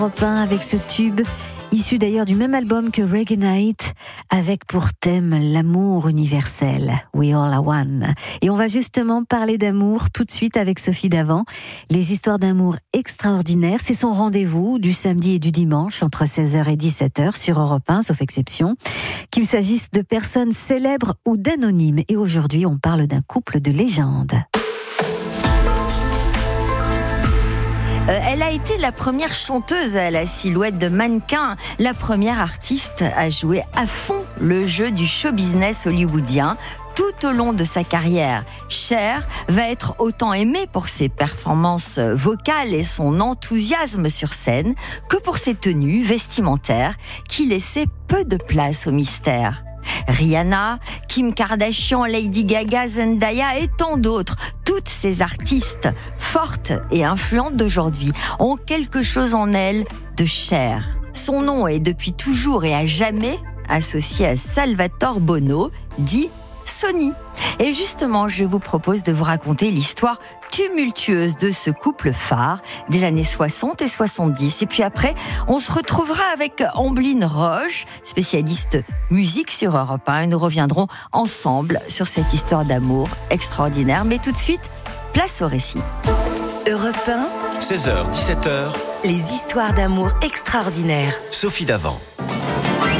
Europe 1 avec ce tube, issu d'ailleurs du même album que Reggae Night, avec pour thème l'amour universel, We All Are One. Et on va justement parler d'amour tout de suite avec Sophie Davant. Les histoires d'amour extraordinaires, c'est son rendez-vous du samedi et du dimanche entre 16h et 17h sur Europe 1, sauf exception. Qu'il s'agisse de personnes célèbres ou d'anonymes. Et aujourd'hui, on parle d'un couple de légende. Elle a été la première chanteuse à la silhouette de mannequin, la première artiste à jouer à fond le jeu du show business hollywoodien. Tout au long de sa carrière, Cher va être autant aimée pour ses performances vocales et son enthousiasme sur scène que pour ses tenues vestimentaires qui laissaient peu de place au mystère. Rihanna, Kim Kardashian, Lady Gaga, Zendaya et tant d'autres, toutes ces artistes fortes et influentes d'aujourd'hui ont quelque chose en elles de Cher. Son nom est depuis toujours et à jamais associé à Salvatore Bono, dit Sonny. Et justement, je vous propose de vous raconter l'histoire tumultueuse de ce couple phare des années 60 et 70. Et puis après, on se retrouvera avec Amblin Roche, spécialiste musique sur Europe 1. Et nous reviendrons ensemble sur cette histoire d'amour extraordinaire. Mais tout de suite, place au récit. Europe 1, 16h, 17h, les histoires d'amour extraordinaires. Sophie Davant.